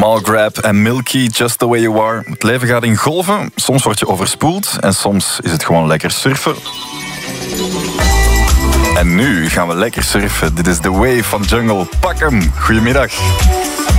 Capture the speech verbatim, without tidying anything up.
Malgrab en Milky, Just the Way You Are. Het leven gaat in golven. Soms word je overspoeld en soms is het gewoon lekker surfen. En nu gaan we lekker surfen. Dit is The Wave van Jungle. Pak hem. Goedemiddag.